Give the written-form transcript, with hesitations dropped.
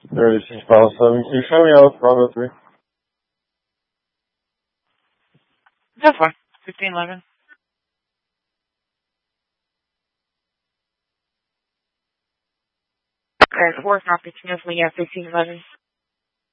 36 Bravo 7. Can you show me out Bravo 3? That's fine. 1511. Okay, 4 copy. Continuously, yeah, 1511.